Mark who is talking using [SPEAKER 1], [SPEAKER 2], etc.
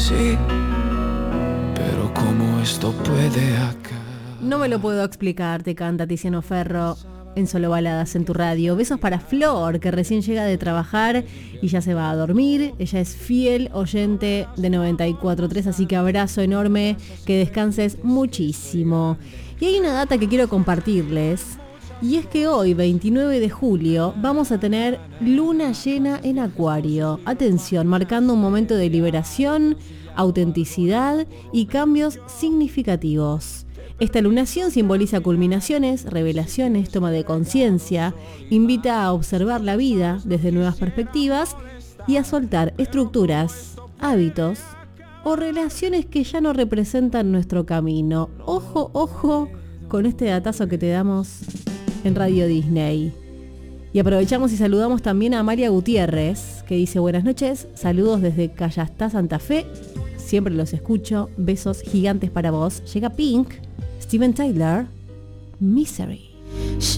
[SPEAKER 1] Sí, pero ¿cómo esto puede acabar?
[SPEAKER 2] No me lo puedo explicar, te canta Tiziano Ferro en Solo Baladas en tu radio. Besos para Flor, que recién llega de trabajar y ya se va a dormir. Ella es fiel oyente de 94.3, así que abrazo enorme, que descanses muchísimo. Y hay una data que quiero compartirles, y es que hoy, 29 de julio, vamos a tener luna llena en Acuario. Atención, marcando un momento de liberación, autenticidad y cambios significativos. Esta lunación simboliza culminaciones, revelaciones, toma de conciencia, invita a observar la vida desde nuevas perspectivas y a soltar estructuras, hábitos o relaciones que ya no representan nuestro camino. Ojo, ojo con este datazo que te damos en Radio Disney. Y aprovechamos y saludamos también a María Gutiérrez, que dice: buenas noches, saludos desde Callastá, Santa Fe, siempre los escucho, besos gigantes para vos. Llega Pink, Steven Tyler, Misery.